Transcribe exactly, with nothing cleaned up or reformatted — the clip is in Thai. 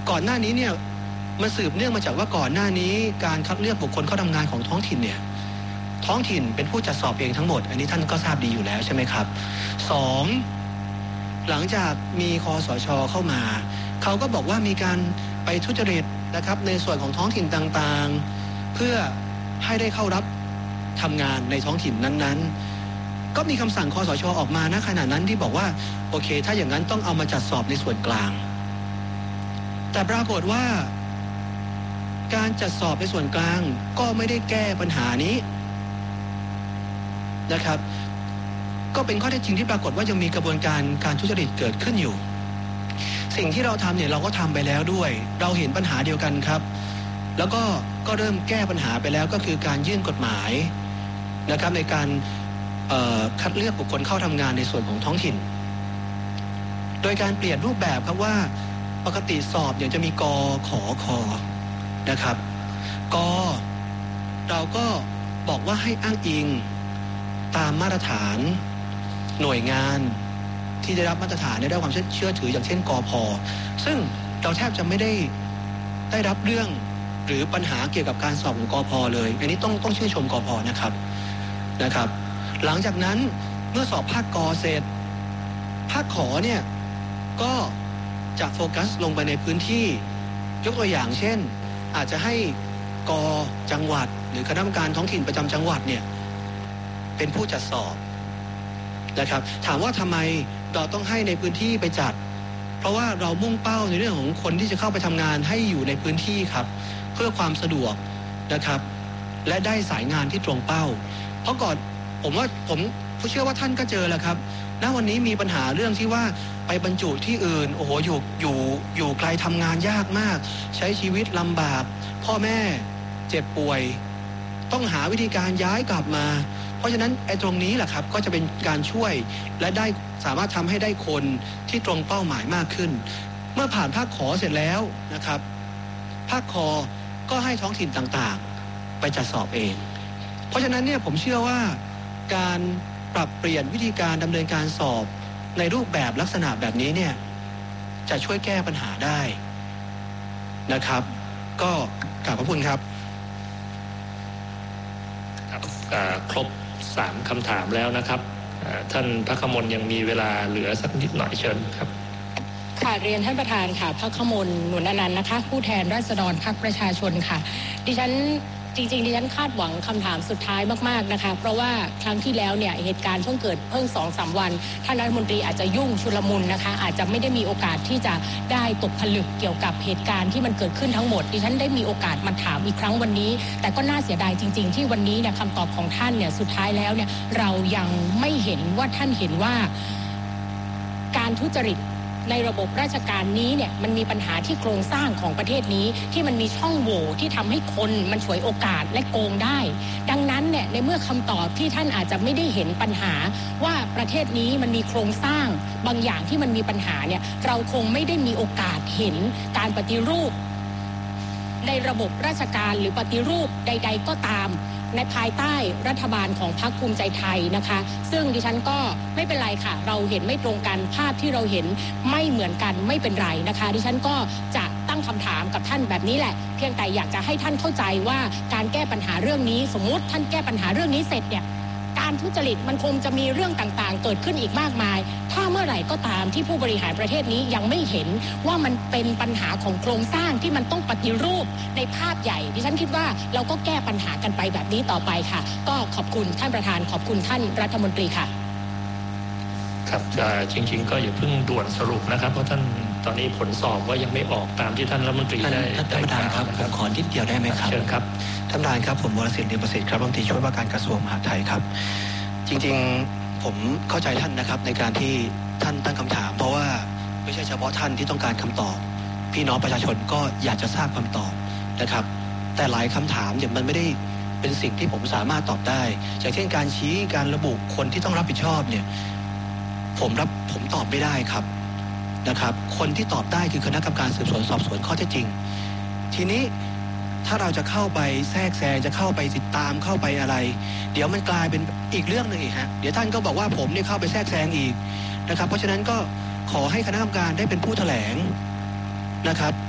ก่อนหน้านี้เนี่ยมันสืบเนื่องมาจากว่าก่อนหน้านี้การคัดเลือกบุคคลเข้าทำงานของท้องถิ่นเนี่ยท้องถิ่นเป็นผู้จัดสอบเองทั้งหมดอันนี้ท่านก็ทราบดีอยู่แล้วใช่ไหมครับสองหลังจากมีคสช.เข้ามาเขาก็บอกว่ามีการไปทุจริตนะครับในส่วนของท้องถิ่นต่างๆเพื่อให้ได้เข้ารับทำงานในท้องถิ่นนั้นๆก็มีคำสั่งคสช.ออกมาณขณะนั้นที่บอกว่าโอเคถ้าอย่างนั้นต้องเอามาจัดสอบในส่วนกลางแต่ปรากฏว่าการจัดสอบในส่วนกลางก็ไม่ได้แก้ปัญหานี้นะครับก็เป็นข้อเท็จจริงที่ปรากฏว่ายังมีกระบวนการการทุจริตเกิดขึ้นอยู่สิ่งที่เราทำเนี่ยเราก็ทำไปแล้วด้วยเราเห็นปัญหาเดียวกันครับแล้วก็ก็เริ่มแก้ปัญหาไปแล้วก็คือการยื่นกฎหมายนะครับในการคัดเลือกบุคคลเข้าทำงานในส่วนของท้องถิ่นโดยการเปลี่ยนรูปแบบครับว่าปกติสอบเนี่ยจะมีกขอคอนะครับกเราก็บอกว่าให้อ้างอิงตามมาตรฐานหน่วยงานที่ได้รับมาตรฐานได้รับความเชื่อถืออย่างเช่นกพ.ซึ่งเราแทบจะไม่ได้ได้รับเรื่องหรือปัญหาเกี่ยวกับการสอบของกพ.เลยอันนี้ต้องต้องชื่นชมกพ.นะครับนะครับหลังจากนั้นเมื่อสอบภาคกเสร็จภาคขอเนี่ยก็จะโฟกัสลงไปในพื้นที่ยกตัวอย่างเช่นอาจจะให้กจังหวัดหรือคณะกรรมการท้องถิ่นประจำจังหวัดเนี่ยเป็นผู้จัดสอบนะครับถามว่าทำไมเราต้องให้ในพื้นที่ไปจัดเพราะว่าเรามุ่งเป้าในเรื่องของคนที่จะเข้าไปทำงานให้อยู่ในพื้นที่ครับเพื่อความสะดวกนะครับและได้สายงานที่ตรงเป้าเพราะก่อนผมว่าผมเชื่อว่าท่านก็เจอแล้วครับณวันนี้มีปัญหาเรื่องที่ว่าไปบรรจุที่อื่นโอ้โหอยู่อยู่อยู่ไกลทำงานยากมากใช้ชีวิตลำบากพ่อแม่เจ็บป่วยต้องหาวิธีการย้ายกลับมาเพราะฉะนั้นไอ้ตรงนี้แหละครับก็จะเป็นการช่วยและได้สามารถทำให้ได้คนที่ตรงเป้าหมายมากขึ้นเมื่อผ่านภาคขอเสร็จแล้วนะครับภาคคอก็ให้ท้องถิ่นต่างๆไปจัดสอบเองเพราะฉะนั้นเนี่ยผมเชื่อว่าการปรับเปลี่ยนวิธีการดำเนินการสอบในรูปแบบลักษณะแบบนี้เนี่ยจะช่วยแก้ปัญหาได้นะครับก็กราบขอบคุณครับครับครบสามคำถามแล้วนะครับท่านพระขมลยังมีเวลาเหลือสักนิดหน่อยเชิญครับค่ะเรียนท่านประธานค่ะพระขมลหนุนอนันต์นะคะผู้แทนราษฎรพรรคประชาชนค่ะดิฉันจริงๆดิฉันคาดหวังคำถามสุดท้ายมากๆนะคะเพราะว่าครั้งที่แล้วเนี่ยเหตุการณ์เพิ่งเกิดเพิ่ง สองสาม วันท่านรัฐมนตรีอาจจะยุ่งชุลมุนนะคะอาจจะไม่ได้มีโอกาสที่จะได้ตกผลึกเกี่ยวกับเหตุการณ์ที่มันเกิดขึ้นทั้งหมดดิฉันได้มีโอกาสมาถามอีกครั้งวันนี้แต่ก็น่าเสียดายจริงๆที่วันนี้เนี่ยคำตอบของท่านเนี่ยสุดท้ายแล้วเนี่ยเรายังไม่เห็นว่าท่านเห็นว่าการทุจริตในระบบราชการนี้เนี่ยมันมีปัญหาที่โครงสร้างของประเทศนี้ที่มันมีช่องโหว่ที่ทำให้คนมันฉวยโอกาสและโกงได้ดังนั้นเนี่ยในเมื่อคำตอบที่ท่านอาจจะไม่ได้เห็นปัญหาว่าประเทศนี้มันมีโครงสร้างบางอย่างที่มันมีปัญหาเนี่ยเราคงไม่ได้มีโอกาสเห็นการปฏิรูปในระบบราชการหรือปฏิรูปใดๆก็ตามในภายใต้รัฐบาลของพรรคภูมิใจไทยนะคะซึ่งดิฉันก็ไม่เป็นไรค่ะเราเห็นไม่ตรงกันภาพที่เราเห็นไม่เหมือนกันไม่เป็นไรนะคะดิฉันก็จะตั้งคำถามกับท่านแบบนี้แหละเพียงแต่อยากจะให้ท่านเข้าใจว่าการแก้ปัญหาเรื่องนี้สมมุติท่านแก้ปัญหาเรื่องนี้เสร็จเนี่ยการทุจริตมันคงจะมีเรื่องต่างๆเกิดขึ้นอีกมากมายถ้าเมื่อไหร่ก็ตามที่ผู้บริหารประเทศนี้ยังไม่เห็นว่ามันเป็นปัญหาของโครงสร้างที่มันต้องปฏิรูปในภาพใหญ่ดิฉันคิดว่าเราก็แก้ปัญหากันไปแบบนี้ต่อไปค่ะก็ขอบคุณท่านประธานขอบคุณท่านรัฐมนตรีค่ะครับจริงๆก็อย่าเพิ่งด่วนสรุปนะครับเพราะท่านตอนนี้ผลสอบว่ายังไม่ออกตามที่ท่านรัฐมนตรีได้ท่านประธานครับผมขอนิดเดียวได้ไหมครับเชิญครับท่านประธานครับผมวรศิลป์ เลียมประสิทธิ์ครับรัฐมนตรีช่วยว่าการกระทรวงมหาดไทยครับจริงๆผมเข้าใจท่านนะครับในการที่ท่านตั้งคำถามเพราะว่าไม่ใช่เฉพาะท่านที่ต้องการคำตอบพี่น้องประชาชนก็อยากจะทราบคำตอบนะครับแต่หลายคำถามเนี่ยมันไม่ได้เป็นสิ่งที่ผมสามารถตอบได้อย่างเช่นการชี้การระบุคนที่ต้องรับผิดชอบเนี่ยผมรับผมตอบไม่ได้ครับนะครับคนที่ตอบได้คือคณะกรรมการสืบสวนสอบสวนข้อเท็จจริงทีนี้ถ้าเราจะเข้าไปแทรกแซงจะเข้าไปติดตามเข้าไปอะไรเดี๋ยวมันกลายเป็นอีกเรื่องนึงอีกฮะเดี๋ยวท่านก็บอกว่าผมเนี่ยเข้าไปแทรกแซงอีกนะครับเพราะฉะนั้นก็ขอให้คณะกรรมการได้เป็นผู้แถลงนะครับ